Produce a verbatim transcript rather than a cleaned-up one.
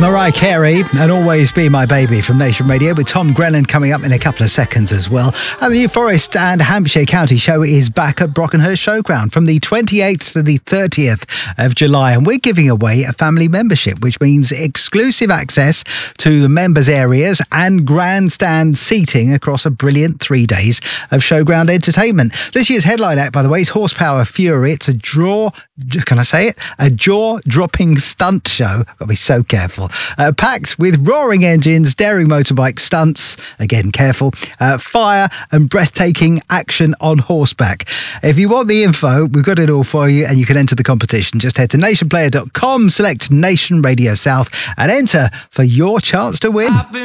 Mariah Carey and Always Be My Baby from Nation Radio with Tom Grennan coming up in a couple of seconds as well. And the New Forest and Hampshire County Show is back at Brockenhurst Showground from the twenty-eighth to the thirtieth of July. And we're giving away a family membership, which means exclusive access to the members' areas and grandstand seating across a brilliant three days of showground entertainment. This year's headline act, by the way, is Horsepower Fury. It's a draw, can I say it? A jaw-dropping stunt show. Got to be so careful. Uh, packed with roaring engines, daring motorbike stunts, again careful, uh, fire and breathtaking action on horseback. If you want the info, we've got it all for you and you can enter the competition. Just head to nation player dot com, select Nation Radio South and enter for your chance to win.